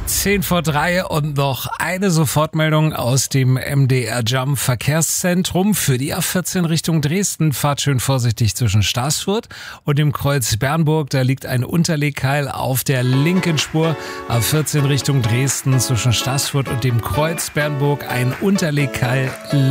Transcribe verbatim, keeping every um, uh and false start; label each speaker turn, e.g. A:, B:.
A: Zehn vor drei und noch eine Sofortmeldung aus dem M D R Jump Verkehrszentrum für die A vierzehn Richtung Dresden. Fahrt schön vorsichtig zwischen Staßfurt und dem Kreuz Bernburg. Da liegt ein Unterlegkeil auf der linken Spur. A vierzehn Richtung Dresden zwischen Staßfurt und dem Kreuz Bernburg ein Unterlegkeil